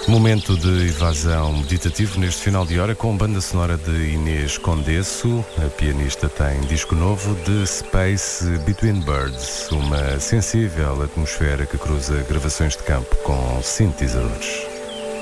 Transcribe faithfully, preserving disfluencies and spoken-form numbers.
Momento de evasão meditativo neste final de hora com banda sonora de Inês Condesso. A pianista tem disco novo de Space Between Birds, uma sensível atmosfera que cruza gravações de campo com sintetizadores.